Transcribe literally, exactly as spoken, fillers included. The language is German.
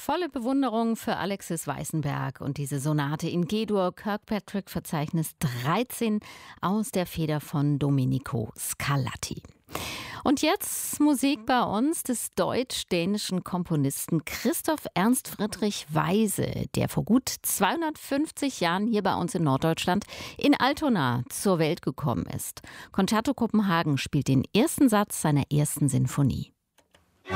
Volle Bewunderung für Alexis Weissenberg und diese Sonate in G-Dur Kirkpatrick Verzeichnis dreizehn aus der Feder von Domenico Scarlatti. Und jetzt Musik bei uns des deutsch-dänischen Komponisten Christoph Ernst Friedrich Weise, der vor gut zweihundertfünfzig Jahren hier bei uns in Norddeutschland in Altona zur Welt gekommen ist. Concerto Kopenhagen spielt den ersten Satz seiner ersten Sinfonie.